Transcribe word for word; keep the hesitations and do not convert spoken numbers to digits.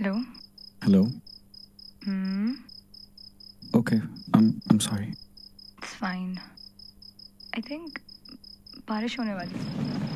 Hello. Hello. Hmm. Okay, I am I am sorry. It's fine. I think बारिश होने वाली है।